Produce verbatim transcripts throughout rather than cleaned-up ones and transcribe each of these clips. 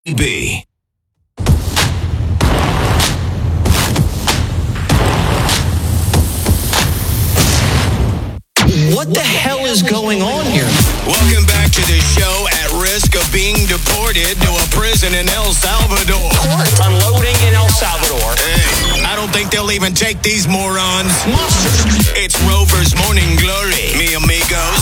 B. What the hell is going on here? Welcome back to the show at risk of being deported to a prison in El Salvador. Unloading in El Salvador. Hey, I don't think they'll even take these morons. It's Rover's Morning Glory, mi amigos.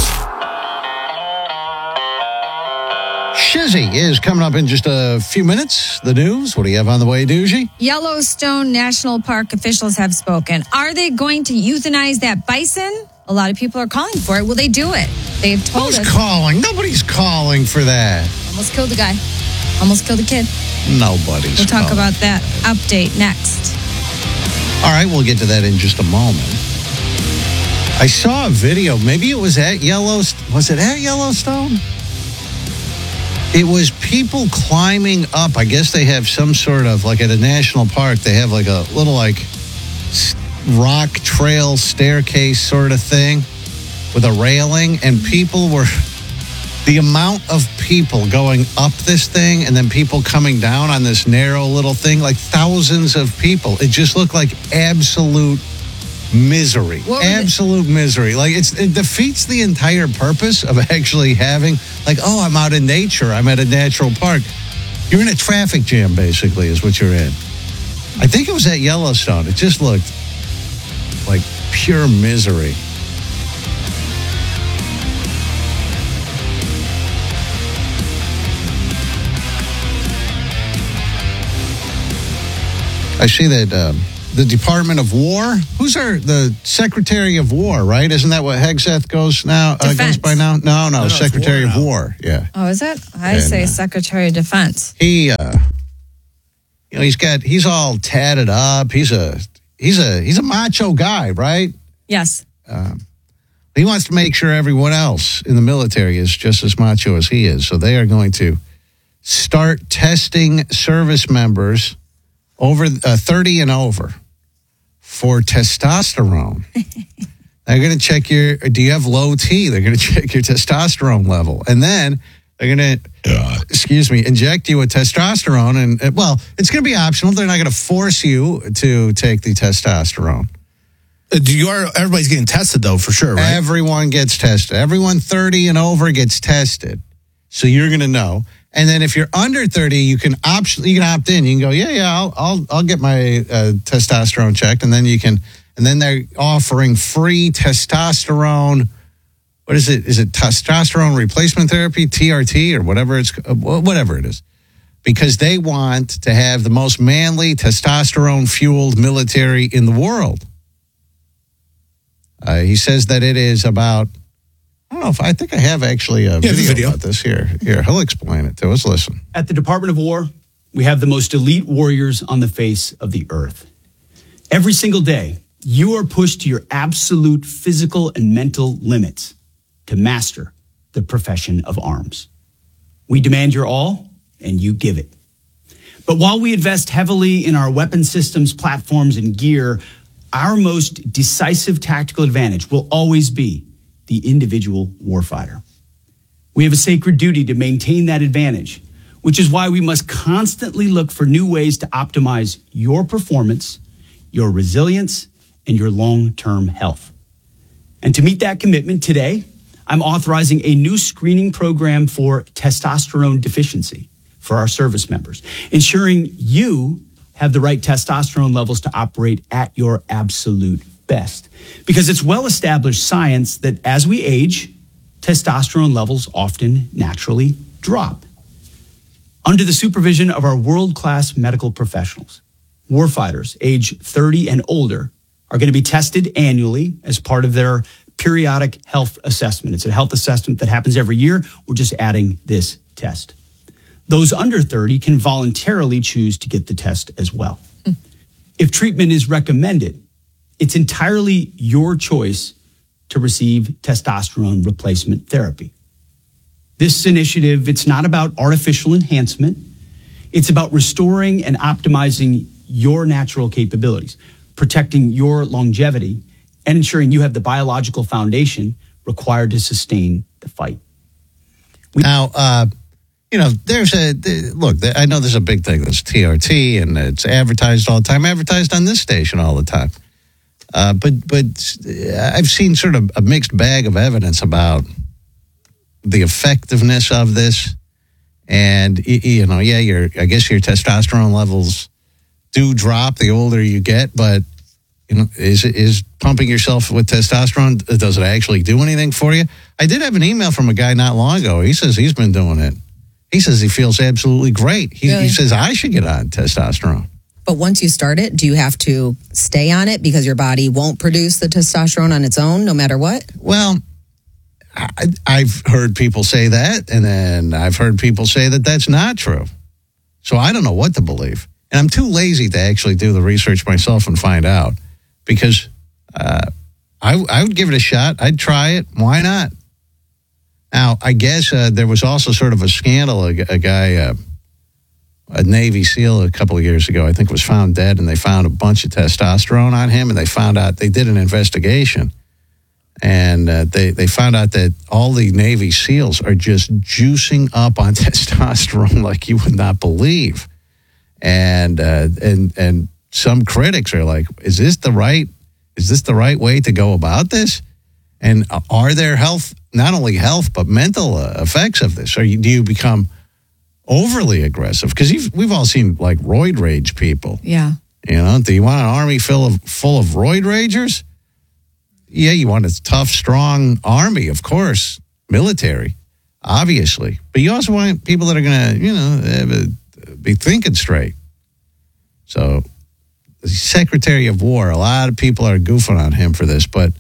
Shizzy is coming up in just a few minutes. The news. What do you have on the way, Doogie? Yellowstone National Park officials have spoken. Are they going to euthanize that bison? A lot of people are calling for it. Will they do it? They've told Who's us. calling? Nobody's calling for that. Almost killed a guy. Almost killed a kid. Nobody's We'll talk calling. about that update next. All right, we'll get to that in just a moment. I saw a video. Maybe it was at Yellowstone. Was it at Yellowstone? It was people climbing up. I guess they have some sort of, like at a national park, they have like a little like rock trail staircase sort of thing with a railing. And people were, the amount of people going up this thing and then people coming down on this narrow little thing, like thousands of people. It just looked like absolute misery. What were Absolute misery. Like it's, it defeats the entire purpose of actually having, like, oh, I'm out in nature. I'm at a natural park. You're in a traffic jam, basically, is what you're in. I think it was at Yellowstone. It just looked like pure misery. I see that um, the Department of War, who's our, the Secretary of War, right? Isn't that what Hegseth goes now, uh, goes Defense. by now? No, no, no Secretary it's of war War, yeah. Oh, is it? I And, say uh, Secretary of Defense. He, uh, you know, he's got, he's all tatted up. He's a, he's a, he's a macho guy, right? Yes. He wants to make sure everyone else in the military is just as macho as he is. So they are going to start testing service members over uh, thirty and over for testosterone. They're going to check your, do you have low T? They're going to check your testosterone level. And then they're going to, excuse me, inject you with testosterone. And, uh, well, it's going to be optional. They're not going to force you to take the testosterone. Uh, do you are everybody's getting tested though, for sure, right? Everyone gets tested. Everyone thirty and over gets tested. So you're going to know. And then if you're under thirty, you can opt you can opt in. You can go, yeah, yeah, I'll I'll I'll get my uh, testosterone checked, and then you can. And then they're offering free testosterone. What is it? Is it testosterone replacement therapy, T R T, or whatever it's whatever it is? Because they want to have the most manly testosterone fueled military in the world. Uh, he says that it is about. I don't know if I think I have actually a Yeah, video, the video. about this here. Here, he'll explain it to us. Listen. At the Department of War, we have the most elite warriors on the face of the earth. Every single day, you are pushed to your absolute physical and mental limits to master the profession of arms. We demand your all, and you give it. But while we invest heavily in our weapon systems, platforms, and gear, our most decisive tactical advantage will always be the individual warfighter. We have a sacred duty to maintain that advantage, which is why we must constantly look for new ways to optimize your performance, your resilience, and your long-term health. And to meet that commitment today, I'm authorizing a new screening program for testosterone deficiency for our service members, ensuring you have the right testosterone levels to operate at your absolute best. Because it's well-established science that as we age, testosterone levels often naturally drop. Under the supervision of our world-class medical professionals, warfighters age thirty and older are going to be tested annually as part of their periodic health assessment. It's a health assessment that happens every year. We're just adding this test. Those under thirty can voluntarily choose to get the test as well. Mm. If treatment is recommended, it's entirely your choice to receive testosterone replacement therapy. This initiative, it's not about artificial enhancement. It's about restoring and optimizing your natural capabilities, protecting your longevity, and ensuring you have the biological foundation required to sustain the fight. Now, uh, you know, there's a look. I know there's a big thing. There's T R T, and it's advertised all the time. Advertised on this station all the time. Uh, but but I've seen sort of a mixed bag of evidence about the effectiveness of this, and you know, yeah, your I guess your testosterone levels do drop the older you get, but you know, is is pumping yourself with testosterone, does it actually do anything for you? I did have an email from a guy not long ago. He says he's been doing it. He says he feels absolutely great. He, Really? he says I should get on testosterone. But once you start it, do you have to stay on it because your body won't produce the testosterone on its own, no matter what? Well, I, I've heard people say that, and then I've heard people say that that's not true. So I don't know what to believe. And I'm too lazy to actually do the research myself and find out, because uh, I, I would give it a shot. I'd try it. Why not? Now, I guess uh, there was also sort of a scandal. A, a guy, uh, a Navy SEAL a couple of years ago, I think, was found dead, and they found a bunch of testosterone on him, and they found out, they did an investigation, and uh, they, they found out that all the Navy SEALs are just juicing up on testosterone like you would not believe. And uh, and and some critics are like, is this the right, is this the right way to go about this? And are there health, not only health, but mental uh, effects of this? Or you, do you become overly aggressive? Because we've all seen like roid rage people. Yeah. You know, do you want an army full of full of roid ragers? Yeah, you want a tough, strong army, of course, military, obviously. But you also want people that are going to, you know, have a, be thinking straight. So, the Secretary of War, a lot of people are goofing on him for this, but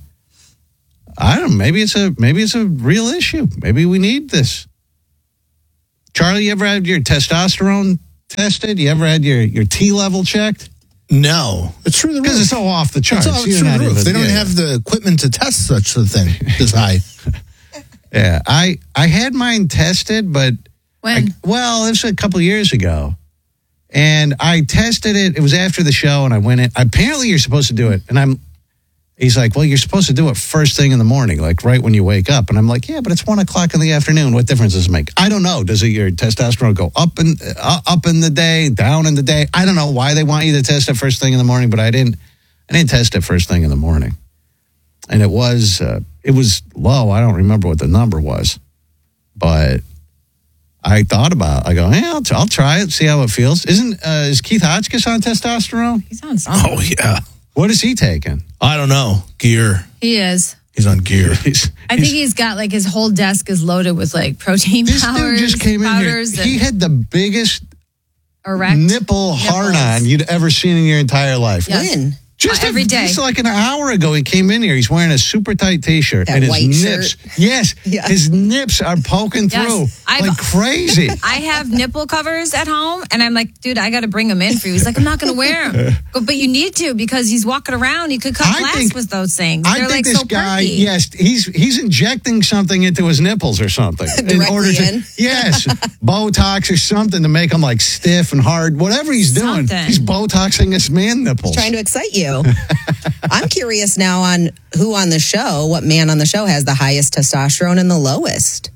I don't know, maybe it's a maybe it's a real issue. Maybe we need this. Charlie, you ever had your testosterone tested? You ever had your, your T level checked? No, it's through the roof. Because it's so off the charts. It's, all, it's You're through not the roof. even- They don't yeah. have the equipment to test such a thing this high. Yeah, I I had mine tested, but When? I, well, it was a couple of years ago, and I tested it. It was after the show, and I went in. Apparently, you're supposed to do it, and I'm. He's like, well, you're supposed to do it first thing in the morning, like right when you wake up. And I'm like, yeah, but it's one o'clock in the afternoon. What difference does it make? I don't know. Does it, your testosterone go up in uh, up in the day, down in the day? I don't know why they want you to test it first thing in the morning, but I didn't. I didn't test it first thing in the morning, and it was uh, it was low. I don't remember what the number was, but I thought about it. I go, hey, I'll, I'll try it, see how it feels. Isn't uh, is Keith Hotchkiss on testosterone? He's on something. Oh, yeah. What is he taking? I don't know. Gear. He is. He's on gear. He's, I think he's got like his whole desk is loaded with like protein this powders, dude just came in here. powders, He and had the biggest erect nipple hard nipples. on you'd ever seen in your entire life. Yes. When? Just Uh, every a, day. Just like an hour ago, he came in here. He's wearing a super tight T-shirt, That and his white nips, shirt. yes, Yeah. his nips are poking Yes. through I've- like crazy. I have nipple covers at home, and I'm like, dude, I got to bring them in for you. He's like, I'm not going to wear them. Go, but you need to because he's walking around. He could cut I glass think- with those things. I They're think like this so guy, perky. yes, he's he's injecting something into his nipples or something in Directly order to, in? yes, Botox or something to make them like stiff and hard. Whatever he's doing, Something. he's Botoxing his man nipples. Trying to excite you. I'm curious now on who on the show, what man on the show has the highest testosterone and the lowest.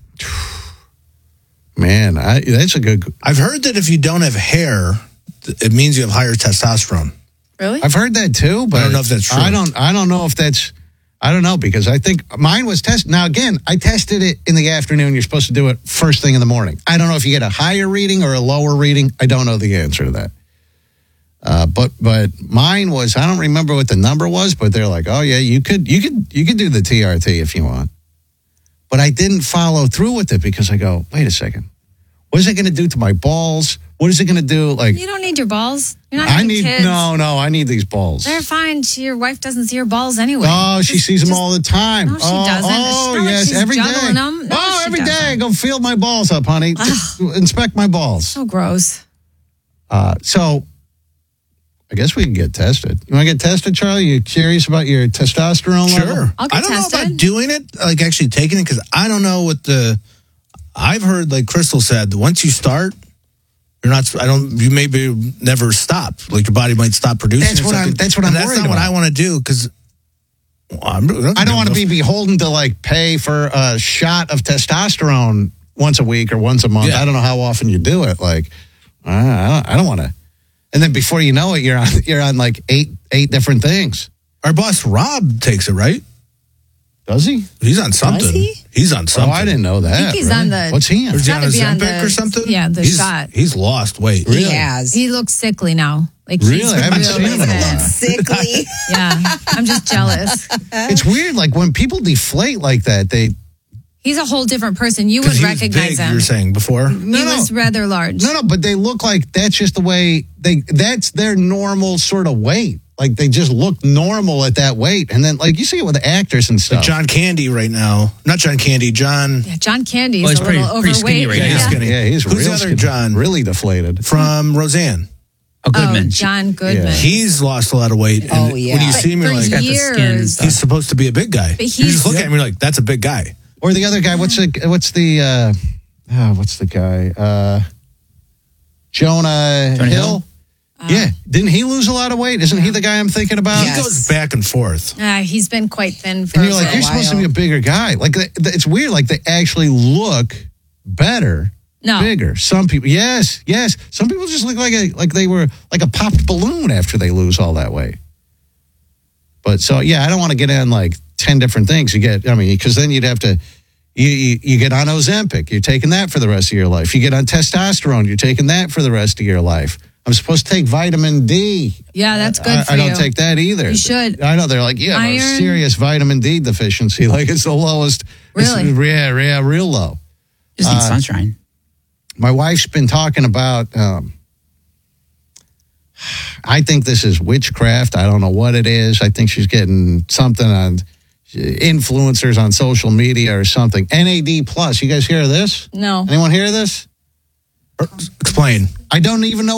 Man, I, that's a good. I've heard that if you don't have hair, th- it means you have higher testosterone. Really? I've heard that too, but I don't know if that's true. I don't. I don't know if that's. I don't know because I think mine was tested. Now again, I tested it in the afternoon. You're supposed to do it first thing in the morning. I don't know if you get a higher reading or a lower reading. I don't know the answer to that. Uh, but but mine was. I don't remember what the number was, but they're like, oh yeah, you could you could you could do the T R T if you want. But I didn't follow through with it because I go, wait a second, what is it going to do to my balls? What is it going to do? Like You don't need your balls. You're not I having need kids. no no I need these balls. They're fine. She, your wife doesn't see your balls anyway. Oh, she Just- sees them just- all the time. No, she oh, doesn't. It's Oh, not like yes, she's every day. juggling them. No, oh, she every day. doesn't. Go feel my balls up, honey. Just inspect my balls. So gross. Uh, so, I guess we can get tested. You want to get tested, Charlie? You curious about your testosterone level? Sure. I'll get I don't know tested. about doing it, like actually taking it, because I don't know what the. I've heard, like Crystal said, once you start, you're not. I don't. You maybe never stop. Like your body might stop producing. That's or what I'm- something. that's what And I'm That's worried not what about. I want to do because. Well, I'm, I don't want to be beholden to like pay for a shot of testosterone once a week or once a month. Yeah. I don't know how often you do it. Like, uh, I don't, I don't want to. And then before you know it, you're on you're on like eight eight different things. Our boss Rob takes it, right? Does he? He's on something. he? He's on something. Oh, I didn't know that. I think he's really. on the- What's he on? Or is he Gotta on a be on Zempic the- or something? yeah, the he's, shot. He's lost weight. He has. He looks sickly now. Like Really? he's I haven't really seen him in a thin. while. Sickly. Yeah, I'm just jealous. It's weird. Like when people deflate like that, they He's a whole different person. You would 'Cause he was recognize big, him. you were saying before. no, he no. was rather large. No, no, but they look like that's just the way they. That's their normal sort of weight. Like they just look normal at that weight, and then like you see it with the actors and stuff. Like John Candy right now. Not John Candy, John Yeah, John Candy's Well, he's a pretty- little pretty skinny overweight. right Yeah, he's now. skinny. yeah, he's Who's real the other skinny, John? really deflated. from Roseanne. Oh, Oh, Goodman. John Goodman. Yeah. He's lost a lot of weight. And Oh, yeah. when you But see him, you're for like, got the skin and years, stuff. he's supposed to be a big guy. But You he's- just look at him, you're like, that's a big guy. Or the other guy. What's the what's the uh, oh, what's the guy? Uh, Jonah, Jonah Hill. Hill? yeah, didn't he lose a lot of weight? Isn't he the guy I'm thinking about? Yes. He goes back and forth. uh, he's been quite thin for And a you're like, bit. you're supposed to be while. a bigger guy. Like th- th- it's weird. Like they actually look better, No. bigger. Some people, yes, yes. Some people just look like a like they were like a popped balloon after they lose all that weight. But so yeah, I don't want to get in like ten different things. You get, I mean, because then you'd have to. You, you you get on Ozempic, you're taking that for the rest of your life. You get on testosterone, you're taking that for the rest of your life. I'm supposed to take vitamin D. Yeah, that's good I, for I don't you. take that either. You should. I know they're like, yeah, a Iron. serious vitamin D deficiency. Like it's the lowest. it's- Really? yeah, yeah, real low. Just need Uh, sunshine. My wife's been talking about. Um, I think this is witchcraft. I don't know what it is. I think she's getting something on influencers on social media or something. N A D plus. You guys hear of this? No. Anyone hear of this? Explain. I don't even know